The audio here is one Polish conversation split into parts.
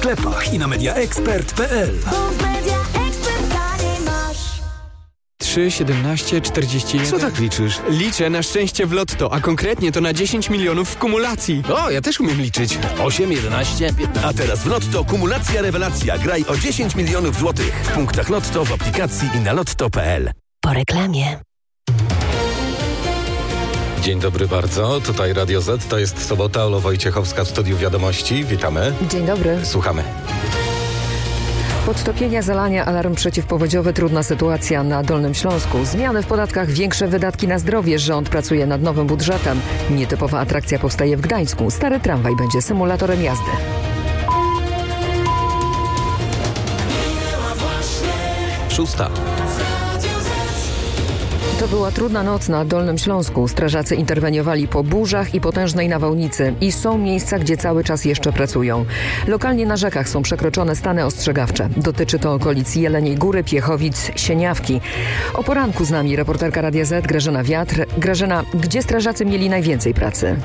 sklepach i na mediaexpert.pl. 3, 17, 41... Co tak liczysz? Liczę na szczęście w Lotto, a konkretnie to na 10 milionów w kumulacji. O, ja też umiem liczyć. 8, 11, 15... A teraz w Lotto kumulacja rewelacja. Graj o 10 milionów złotych. W punktach Lotto, w aplikacji i na lotto.pl. Po reklamie. Dzień dobry bardzo, tutaj Radio Z, to jest sobota, Ola Wojciechowska w studiu Wiadomości, witamy. Dzień dobry. Słuchamy. Podtopienia, zalania, alarm przeciwpowodziowy, trudna sytuacja na Dolnym Śląsku. Zmiany w podatkach, większe wydatki na zdrowie. Rząd pracuje nad nowym budżetem. Nietypowa atrakcja powstaje w Gdańsku. Stary tramwaj będzie symulatorem jazdy. Szósta. To była trudna noc na Dolnym Śląsku. Strażacy interweniowali po burzach i potężnej nawałnicy i są miejsca, gdzie cały czas jeszcze pracują. Lokalnie na rzekach są przekroczone stany ostrzegawcze. Dotyczy to okolic Jeleniej Góry, Piechowic, Sieniawki. O poranku z nami reporterka Radia Z Grażyna Wiatr. Grażyna, gdzie strażacy mieli najwięcej pracy?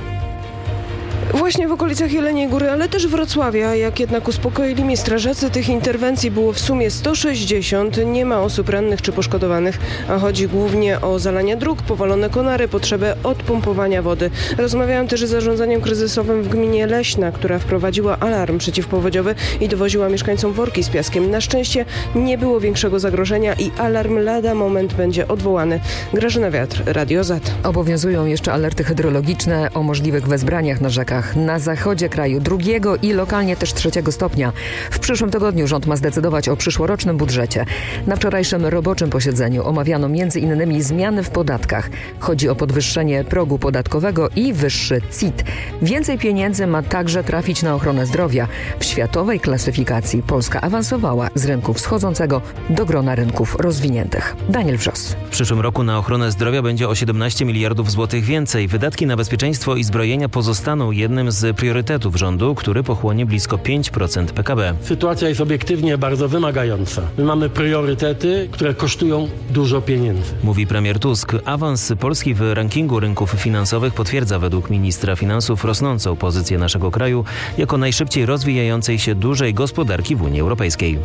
Właśnie w okolicach Jeleniej Góry, ale też Wrocławia. Jak jednak uspokoili mnie strażacy, tych interwencji było w sumie 160. Nie ma osób rannych czy poszkodowanych, a chodzi głównie o zalania dróg, powalone konary, potrzebę odpompowania wody. Rozmawiałam też z zarządzaniem kryzysowym w gminie Leśna, która wprowadziła alarm przeciwpowodziowy i dowoziła mieszkańcom worki z piaskiem. Na szczęście nie było większego zagrożenia i alarm lada moment będzie odwołany. Grażyna Wiatr, Radio Z. Obowiązują jeszcze alerty hydrologiczne o możliwych wezbraniach na rzekach. Na zachodzie kraju 2 i lokalnie też 3 stopnia. W przyszłym tygodniu rząd ma zdecydować o przyszłorocznym budżecie. Na wczorajszym roboczym posiedzeniu omawiano m.in. zmiany w podatkach. Chodzi o podwyższenie progu podatkowego i wyższy CIT. Więcej pieniędzy ma także trafić na ochronę zdrowia. W światowej klasyfikacji Polska awansowała z rynku wschodzącego do grona rynków rozwiniętych. Daniel Wrzos. W przyszłym roku na ochronę zdrowia będzie o 17 miliardów złotych więcej. Wydatki na bezpieczeństwo i zbrojenia pozostaną jednym z priorytetów rządu, który pochłonie blisko 5% PKB. Sytuacja jest obiektywnie bardzo wymagająca. My mamy priorytety, które kosztują dużo pieniędzy. Mówi premier Tusk. Awans Polski w rankingu rynków finansowych potwierdza według ministra finansów rosnącą pozycję naszego kraju jako najszybciej rozwijającej się dużej gospodarki w Unii Europejskiej.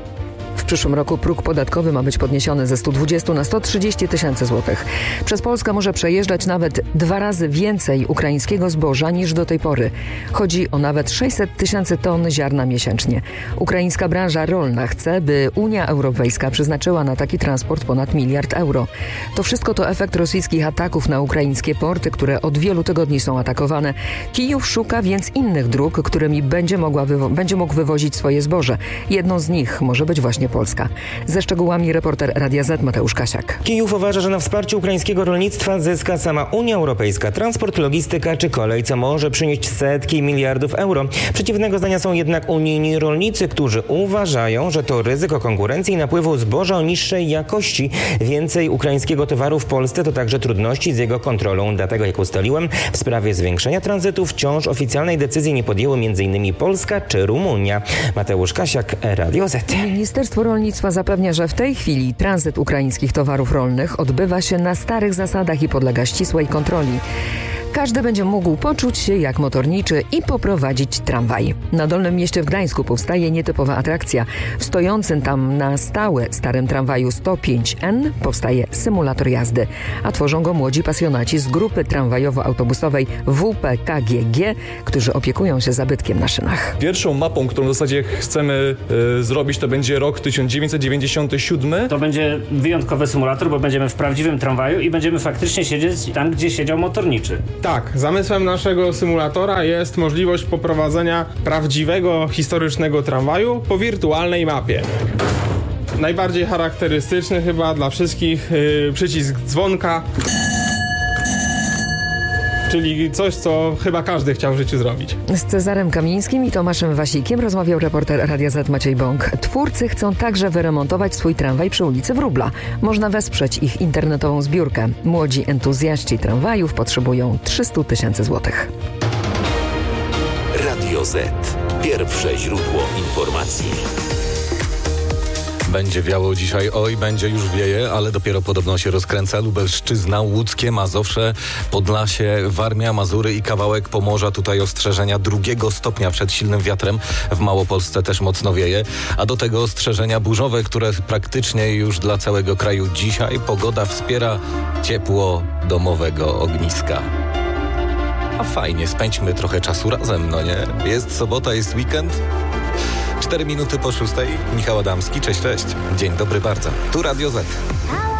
W przyszłym roku próg podatkowy ma być podniesiony ze 120 na 130 tysięcy złotych. Przez Polskę może przejeżdżać nawet 2 razy więcej ukraińskiego zboża niż do tej pory. Chodzi o nawet 600 tysięcy ton ziarna miesięcznie. Ukraińska branża rolna chce, by Unia Europejska przeznaczyła na taki transport ponad 1 miliard euro. To wszystko to efekt rosyjskich ataków na ukraińskie porty, które od wielu tygodni są atakowane. Kijów szuka więc innych dróg, którymi będzie mógł wywozić swoje zboże. Jedną z nich może być właśnie Polska. Ze szczegółami reporter Radia Z Mateusz Kasiak. Kijów uważa, że na wsparciu ukraińskiego rolnictwa zyska sama Unia Europejska, transport, logistyka czy kolej, co może przynieść setki miliardów euro. Przeciwnego zdania są jednak unijni rolnicy, którzy uważają, że to ryzyko konkurencji i napływu zboża o niższej jakości. Więcej ukraińskiego towaru w Polsce to także trudności z jego kontrolą. Dlatego, jak ustaliłem, w sprawie zwiększenia tranzytu wciąż oficjalnej decyzji nie podjęły m.in. Polska czy Rumunia. Mateusz Kasiak, Radio Z. Ministerstwo Rolnictwa zapewnia, że w tej chwili tranzyt ukraińskich towarów rolnych odbywa się na starych zasadach i podlega ścisłej kontroli. Każdy będzie mógł poczuć się jak motorniczy i poprowadzić tramwaj. Na Dolnym Mieście w Gdańsku powstaje nietypowa atrakcja. W stojącym tam na stałe starym tramwaju 105N powstaje symulator jazdy, a tworzą go młodzi pasjonaci z grupy tramwajowo-autobusowej WPKGG, którzy opiekują się zabytkiem na szynach. Pierwszą mapą, którą w zasadzie chcemy zrobić, to będzie rok 1997. To będzie wyjątkowy symulator, bo będziemy w prawdziwym tramwaju i będziemy faktycznie siedzieć tam, gdzie siedział motorniczy. Tak, zamysłem naszego symulatora jest możliwość poprowadzenia prawdziwego, historycznego tramwaju po wirtualnej mapie. Najbardziej charakterystyczny chyba dla wszystkich przycisk dzwonka, czyli coś, co chyba każdy chciał w życiu zrobić. Z Cezarem Kamińskim i Tomaszem Wasikiem rozmawiał reporter Radia Z Maciej Bąk. Twórcy chcą także wyremontować swój tramwaj przy ulicy Wróbla. Można wesprzeć ich internetową zbiórkę. Młodzi entuzjaści tramwajów potrzebują 300 tysięcy złotych. Radio Z. Pierwsze źródło informacji. Będzie wiało dzisiaj, będzie już wieje, ale dopiero podobno się rozkręca Lubelszczyzna, Łódzkie, Mazowsze, Podlasie, Warmia, Mazury i kawałek Pomorza. Tutaj ostrzeżenia 2 stopnia przed silnym wiatrem. W Małopolsce też mocno wieje, a do tego ostrzeżenia burzowe, które praktycznie już dla całego kraju dzisiaj. Pogoda wspiera ciepło domowego ogniska. A fajnie, spędźmy trochę czasu razem, no nie? Jest sobota, jest weekend. 4 minuty po 6. Michał Adamski, cześć. Dzień dobry bardzo. Tu Radio Z.